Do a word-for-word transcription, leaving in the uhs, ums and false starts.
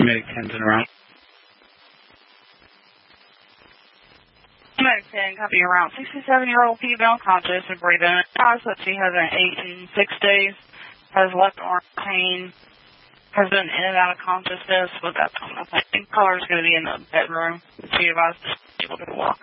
Medic ten's in around. Medic ten, copy around. sixty-seven-year-old female conscious and breathing. Eyes that she has an eight in six days, has left arm pain, has been in and out of consciousness with that. I think caller is going to be in the bedroom. She advised to be able to walk.